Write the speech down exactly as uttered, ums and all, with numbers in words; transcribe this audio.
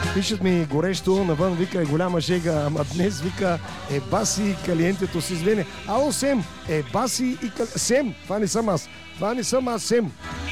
Пишат ми горещо, навън вика е голяма жега, ама днес вика е баси и калиентето си извине. Ало, Сем, е баси и кал... Сем, това не съм аз. Това не съм аз, Сем.